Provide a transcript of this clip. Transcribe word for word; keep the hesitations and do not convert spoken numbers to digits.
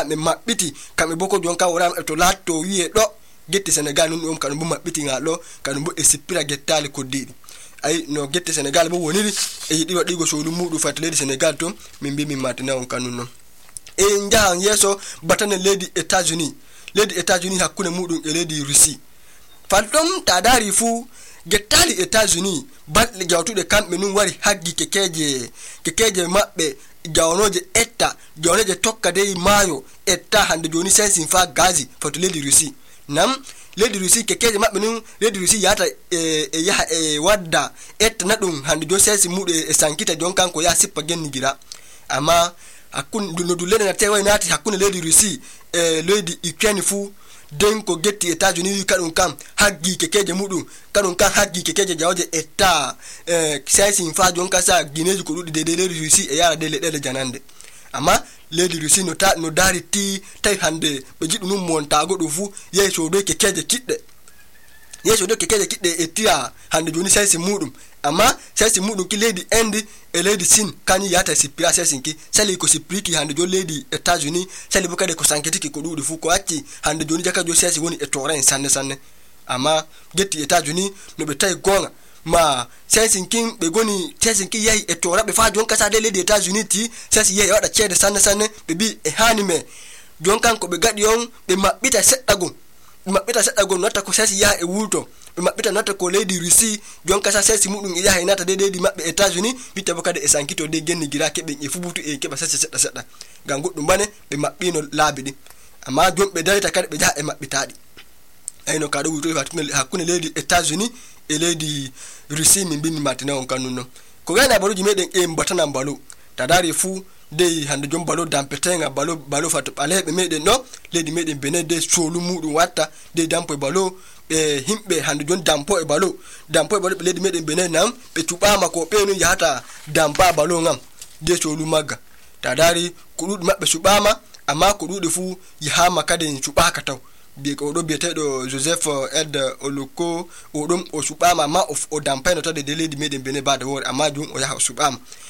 me mabbiti kambe boko jonka wora to latto wi'e do getti Senegal non dum kanum mabbiti ngalo kanum bo e sippira gettali ko didi ay no getti Senegal bo woniri e yidi wadigo solu mudu fatledi Senegal to min bi min matina on kanun non e njahan yeso batane lady États-Unis lady États-Unis hakune mudum e lady Russie faltom tadari fu gettali États-Unis batle jawtude kambe nun wari haggi kekeje kekeje mabbe jawnoje etta jawnoje tokka dey mayo etta hande joni sensin fa gazi fatu lady Russie nam lady Russie kekeje mabbe nun lady Russie yata e, e yaha e wadda etta nadum hande joni sensin mude e sankita jon kanko ya sippa gennigira ama hakun duno dulene na tewa nati hakun lady Russie e lady Ukraine fu den ko getti États-Unis kadun kam haggi kekeje mudum kadun kan haggi kekeje jawje etta eh sensin fa jon kasa gineji ko dudi de lady Russie e yara de ledde janande amma lady Russie no ta no dari ti tay hande be jidu num montago do fu yeso do kekeje kidde yeso do kekeje kidde e tiya hande joni sensin mudum amma sensin mudum ki lady End e lady Sin kani yata sipira sensin ki sali ko sipriki hande jo lady États-Unis sali bukade ko sanketi ko dudi fu ko acci hande joni jaka jo sensin woni e toren sanne sanne amma getti États-Unis no be tay gonga ma sensin kin be goni sensin ki yayi e tora be fa jon kasa de lady États-Unis ti sensin yayi wada cede sanne sanne be bi e hanime jon kan ko be gadi on be mabbita seddago mabbita seddago nota ko sensin ya e wulto be mabbita nota ko lady Russie jon kasa sensin mudum e yayi nata de de di mabbe États-Unis bitta bokade e sankito de genni gira kebe e fubutu e keba sensin sedda sedda gan goddum bane be mabbino labidi amma jon be dalita kade be jaha e mabbitaadi ayno kado wuto fatune hakune lady États-Unis e lady Russie min bin matina on kanuno ko gana baluji meden e mbatana balu tadari fu de hande jom balo dampetenga balo balo fatu alebe meden no lady meden bene de solu mudum watta de dampo e balo e himbe hande jon dampo e balo dampo e balo lady meden bene nam be tubama ko be no yata dampa balo ngam de solu magga tadari kudu mabbe subama amma kudu fu yahama kaden subaka taw bi ko do bietedo Joseph Ed Oloko o dum o subama ma of o dampa no to de lady meden bene bada wor amma jum o yaha subama